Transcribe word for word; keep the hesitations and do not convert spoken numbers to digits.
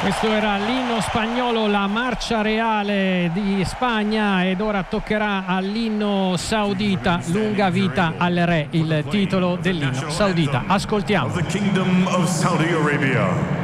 Questo era l'inno spagnolo, la marcia reale di Spagna, ed ora toccherà all'inno saudita. Lunga vita al re, il titolo dell'inno saudita. Ascoltiamo. Of the Kingdom of Saudi Arabia.